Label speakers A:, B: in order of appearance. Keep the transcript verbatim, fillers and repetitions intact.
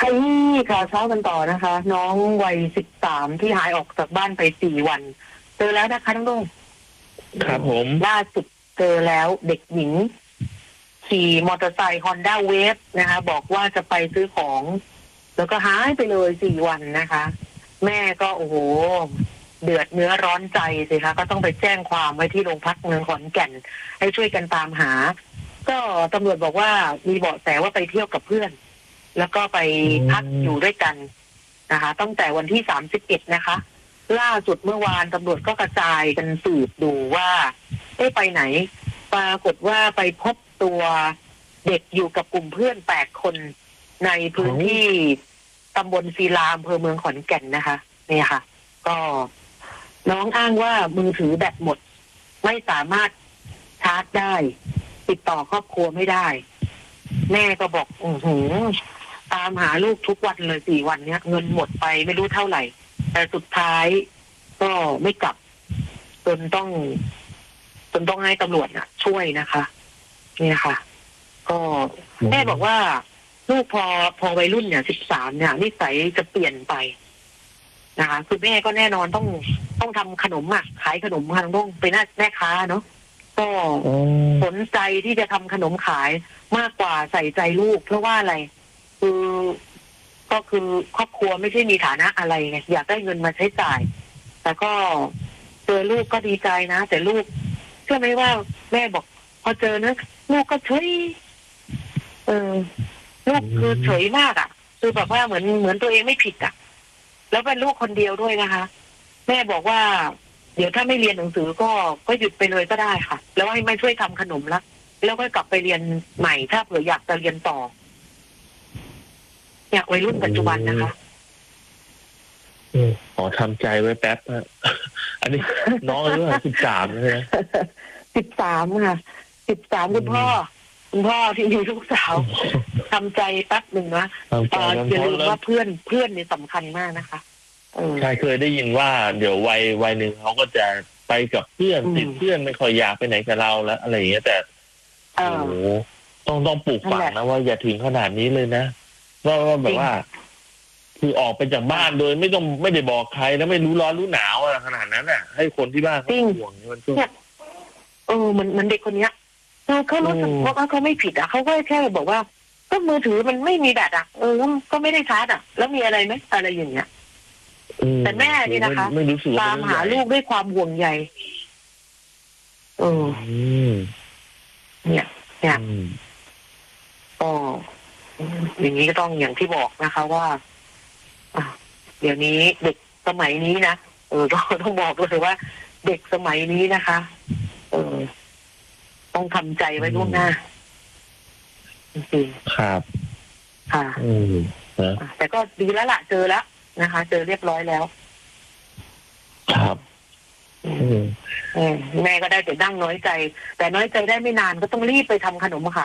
A: ขยี้ข่าวเช้ากันต่อนะคะ น้องวัยสิบสามที่หายออกจากบ้านไปสี่วันเจอแล้วนะคะทั้งโลก
B: ครับผม
A: ล่าสุดเจอแล้วเด็กหญิงขี่มอเตอร์ไซค์ฮอนด้าเวฟนะคะ บอกว่าจะไปซื้อของแล้วก็หายไปเลยสี่วันนะคะ แม่ก็โอ้โหเดือดเนื้อร้อนใจสิคะก็ต้องไปแจ้งความไว้ที่โรงพักเมืองขอนแก่นให้ช่วยกันตามหาก็ตำรวจบอกว่ามีเบาะแสว่าไปเที่ยวกับเพื่อนแล้วก็ไปพักอยู่ด้วยกันนะคะตั้งแต่วันที่สามสิบเอ็ดนะคะล่าสุดเมื่อวานตำรวจก็กระจายกันสืบดูว่าได้ไปไหนปรากฏว่าไปพบตัวเด็กอยู่กับกลุ่มเพื่อนแปดคนในพื้นที่ตำบลศิลาอำเภอเมืองขอนแก่นนะคะนี่ค่ะก็น้องอ้างว่ามือถือแบตหมดไม่สามารถชาร์จได้ติดต่อครอบครัวไม่ได้แม่ก็บอกอือหือตามหาลูกทุกวันเลยสี่วันเนี้ยเงินหมดไปไม่รู้เท่าไหร่แต่สุดท้ายก็ไม่กลับจนต้องจนต้องให้ตำรวจน่ะช่วยนะคะนี่ค่ะก็แม่บอกว่าลูกพอพอวัยรุ่นเนี่ยสิบสามเนี่ยนิสัยจะเปลี่ยนไปนะคะคือแม่ก็แน่นอนต้องต้องทำขนมอ่ะขายขนมค่ะต้องเป็นแม่ค้าเนาะก็สนใจที่จะทำขนมขายมากกว่าใส่ใจลูกเพราะว่าอะไรคือก็คือครอบครัวไม่ใช่มีฐานะอะไรไงอยากได้เงินมาใช้จ่ายแต่ก็เจอลูกก็ดีใจนะแต่ลูกเชื่อไหมว่าแม่บอกพอเจอนะลูกก็เฉยเออลูกคือเฉยมากอ่ะคือแบบว่าเหมือนเหมือนตัวเองไม่ผิดอ่ะแล้วเป็นลูกคนเดียวด้วยนะคะแม่บอกว่าเดี๋ยวถ้าไม่เรียนหนังสือก็ก็หยุดไปเลยก็ได้ค่ะแล้วให้ไม่ช่วยทำขนมละแล้วก็กลับไปเรียนใหม่ถ้าเผื่ออยากจะเรียนต่ออยากวัยรุ่นปัจจุบันนะคะ
B: ขอทำใจไว้แป๊บนะอันนี้น้องอายุสิบสามใช่ไหม
A: สิบสามค่ะสิบสามคุณพ่อคุณพ่อที่มีลูกสาวทำใจแป๊บหนึ่งนะอย่าลืมว่าเพื่อนเพื่อนนี่สำคัญมากนะคะ
B: ใช่เคยได้ยินว่าเดี๋ยววัยวัยหนึ่งเขาก็จะไปกับเพื่อนติดเพื่อนไม่ค่อยอยากไปไหนกับเราแล้วอะไรอย่างเงี้ยแต่โอ้โหต้องต้องปลูกฝังนะว่าอย่าถึงขนาดนี้เลยนะว่าว่าแบบว่าคือออกไปจากบ้านโดยไม่ต้องไม่ได้บอกใครแล้วไม่รู้ร้อนรู้หนาวอะไรขนาดนั้นน่ะให้คนที่บ้านเขาห่วงนี่มันก็
A: เออมันมันเด็กคนเนี้ยเขารู้สึกว่าเขาไม่ผิดอ่ะเขาก็แค่บอกว่าก็มือถือมันไม่มีแบตอ่ะเออก็ไม่ได้ชาร์จอ่ะแล้วมีอะไรไหมอะไรอย่างเงี้ยแต่แม่นี่นะคะตามหาลูกด้วยความห่วงใยเออเนี่ยเนี่ยก็อย่างนี้ก็ต้องอย่างที่บอกนะคะว่าเดี๋ยวนี้เด็กสมัยนี้นะเออต้องต้องบอกเลยว่าเด็กสมัยนี้นะคะเออต้องทำใจไว้ล่วงหน้าจริง
B: ๆครับ
A: ค่ะแต่ก็ดีแล้วล่ะเจอแล้วนะคะเจอเรียบร้อยแล้ว
B: ครับ
A: แม่ก็ได้แต่นั่งน้อยใจแต่น้อยใจได้ไม่นานก็ต้องรีบไปทำขนมขาย